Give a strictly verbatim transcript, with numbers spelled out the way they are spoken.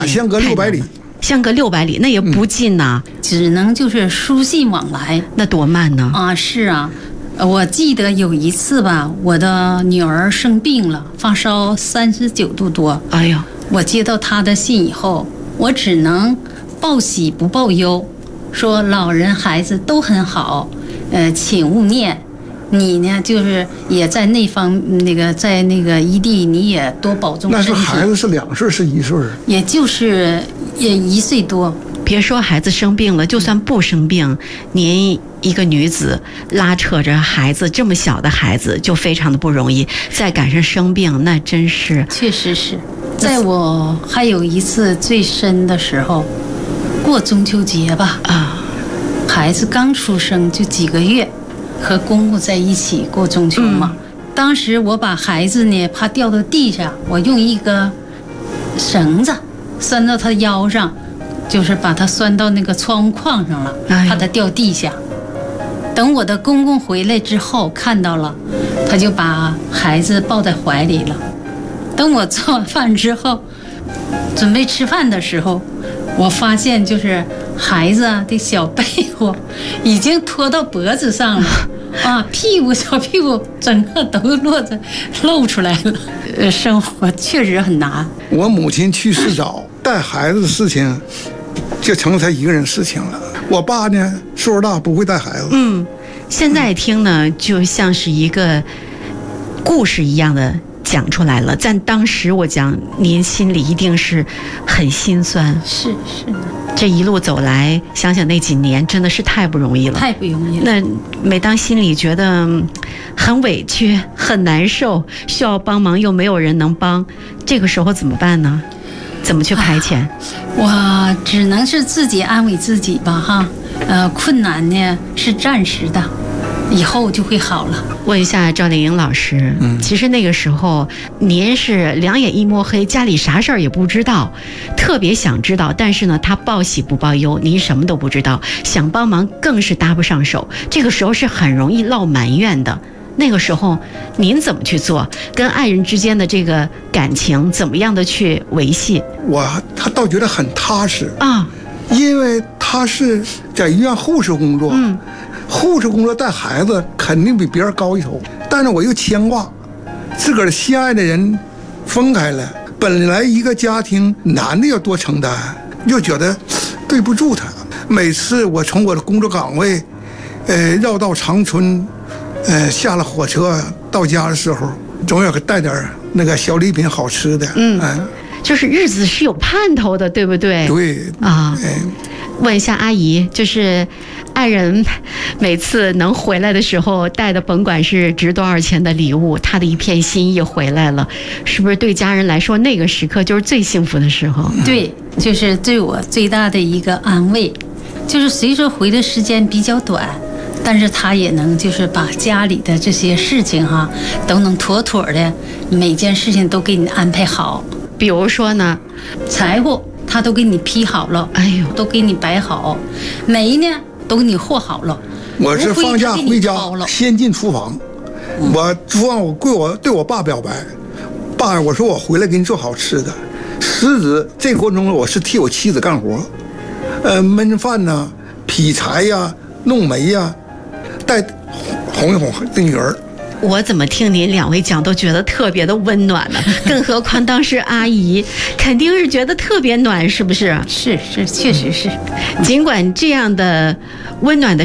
相隔六百里， 相隔六百里，那也不近呐、 嗯，只能就是书信往来， 那多慢呢？ 啊，是啊，我记得有一次吧，我的女儿生病了，发烧三十九度多。 哎呦， 我接到她的信以后，我只能报喜不报忧，说老人孩子都很好，呃，请勿念。你呢，就是也在那方那个在那个异地，你也多保重身体。 那是孩子是两岁是一岁？ 也就是也一岁多。 别说孩子生病了，就算不生病，您一个女子拉扯着孩子这么小的孩子就非常的不容易，再赶上生病，那真是。 确实是。在我还有一次最深的时候，过中秋节吧， 啊， 孩子刚出生就几个月。和公公在一起过中秋嘛、嗯，当时我把孩子呢怕掉到地上，我用一个绳子拴到他腰上，就是把他拴到那个窗户框上了，怕他掉地下。等我的公公回来之后看到了，他就把孩子抱在怀里了。等我做完饭之后，准备吃饭的时候，我发现就是孩子的小被窝已经拖到脖子上了。啊，屁股小屁股整个都落着露出来了，呃，生活确实很难。 我母亲去世早，带孩子的事情就成了他一个人事情了。我爸呢，岁数大不会带孩子。 嗯，现在听呢，就像是一个故事一样的讲出来了。但当时我讲，您心里一定是很心酸。 是是的。 这一路走来，想想那几年真的是太不容易了， 太不容易了。 那每当心里觉得很委屈、很难受，需要帮忙又没有人能帮，这个时候怎么办呢？怎么去排遣？啊、 我只能是自己安慰自己吧，哈。呃，困难呢是暂时的，以后就会好了。 问一下赵丽颖老师，嗯，其实那个时候您是两眼一摸黑，家里啥事儿也不知道，特别想知道，但是呢，他报喜不报忧，您什么都不知道，想帮忙更是搭不上手。这个时候是很容易落埋怨的。那个时候您怎么去做？跟爱人之间的这个感情怎么样的去维系？ 我他倒觉得很踏实啊， 因为他是在医院护士工作， 嗯。 护士工作带孩子肯定比别人高一头，但是我又牵挂，自个儿心爱的人分开了，本来一个家庭男的要多承担，又觉得对不住他。每次我从我的工作岗位，呃，绕到长春，呃，下了火车到家的时候，总要给带点那个小礼品好吃的， 嗯，呃、就是日子是有盼头的，对不对？ 对啊。呃问一下阿姨，就是爱人每次能回来的时候带的甭管是值多少钱的礼物，他的一片心意回来了，是不是对家人来说那个时刻就是最幸福的时候？ 对，就是对我最大的一个安慰。就是虽说回的时间比较短，但是他也能就是把家里的这些事情哈都能妥妥的，每件事情都给你安排好。 比如说呢， 财务他都给你批好了， 哎呦， 都给你摆好，煤呢都给你和好了。 我是放假回家先进厨房，嗯、我厨房我对我对我爸表白，爸，我说我回来给你做好吃的。实质这过程中我是替我妻子干活，呃，焖饭呐、啊、劈柴呀、啊、弄煤呀、啊，带哄一哄这女儿。 我怎么听您两位讲都觉得特别的温暖呢？更何况当时阿姨肯定是觉得特别暖，是不是？ 是是，确实是。 尽管这样的温暖的